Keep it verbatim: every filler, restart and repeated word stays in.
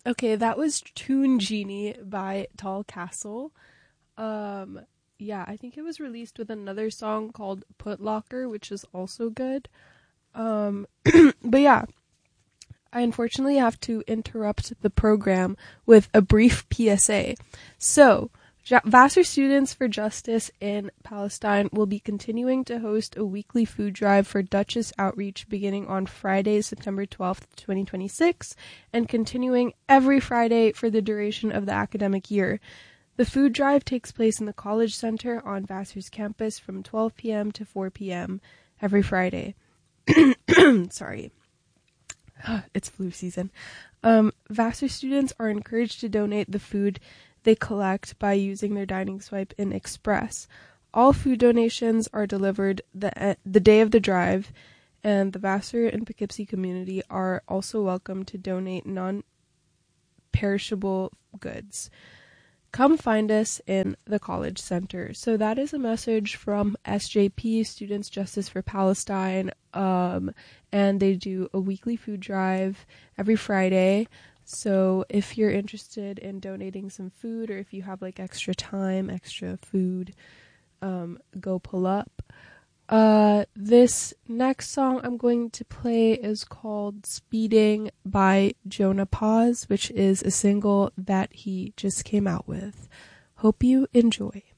Okay, that was Toon Genie by Tall Castle. Um, yeah, I think it was released with another song called Put Locker, which is also good. Um, but yeah, I unfortunately have to interrupt the program with a brief P S A. So, Vassar Students for Justice in Palestine will be continuing to host a weekly food drive for Duchess Outreach beginning on Friday, September twelfth, twenty twenty-six, and continuing every Friday for the duration of the academic year. The food drive takes place in the College Center on Vassar's campus from twelve p.m. to four p.m. every Friday. Sorry. It's flu season. Um, Vassar students are encouraged to donate the food they collect by using their dining swipe in Express. All food donations are delivered the uh, the day of the drive, and the Vassar and Poughkeepsie community are also welcome to donate non-perishable goods. Come find us in the College Center. So that is a message from S J P, Students Justice for Palestine, um, and they do a weekly food drive every Friday. So if you're interested in donating some food, or if you have like extra time, extra food, um, go pull up. Uh, this next song I'm going to play is called Speeding by Jonah Paz, which is a single that he just came out with. Hope you enjoy.